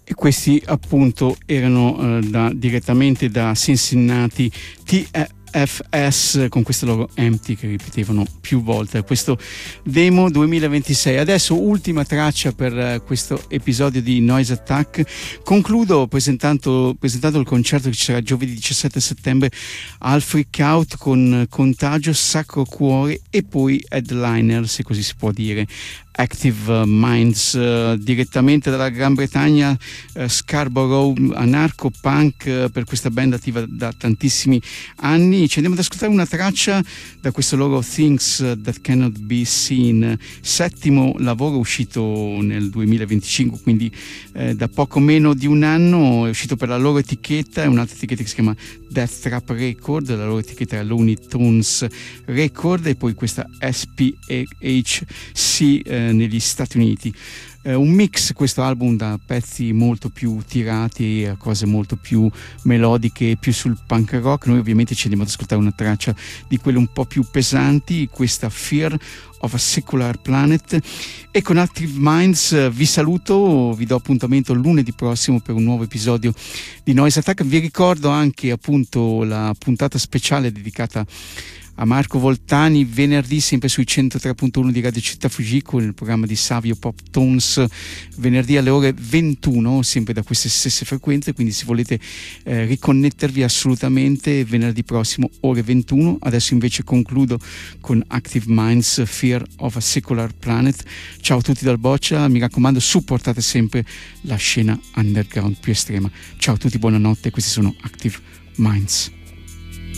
E questi appunto erano direttamente da Cincinnati, TFS, con questo logo Empty che ripetevano più volte. Questo demo 2026. Adesso ultima traccia per questo episodio di Noise Attack. Concludo presentando il concerto che ci sarà giovedì 17 settembre al Freak Out con Contagio, Sacro Cuore e poi headliner, se così si può dire, Active Minds, direttamente dalla Gran Bretagna, Scarborough, anarco-punk, per questa band attiva da tantissimi anni. Ci andiamo ad ascoltare una traccia da questo loro Things That Cannot Be Seen, settimo lavoro uscito nel 2025, quindi da poco meno di un anno. È uscito per la loro etichetta, è un'altra etichetta che si chiama Death Trap Record, la loro etichetta è Looney Tunes Record, e poi questa SPHC negli Stati Uniti. Un mix, questo album, da pezzi molto più tirati a cose molto più melodiche, più sul punk rock. Noi ovviamente ci andiamo ad ascoltare una traccia di quelle un po' più pesanti, questa Fear of a Secular Planet. E con Active Minds vi saluto, vi do appuntamento lunedì prossimo per un nuovo episodio di Noise Attack. Vi ricordo anche appunto la puntata speciale dedicata a Marco Voltani, venerdì sempre sui 103.1 di Radio Città Fujiko nel programma di Savio Pop Tones, venerdì alle ore 21, sempre da queste stesse frequenze, quindi se volete riconnettervi assolutamente venerdì prossimo ore 21. Adesso invece concludo con Active Minds, Fear of a Secular Planet. Ciao a tutti dal Boccia, mi raccomando, supportate sempre la scena underground più estrema. Ciao a tutti, buonanotte, questi sono Active Minds.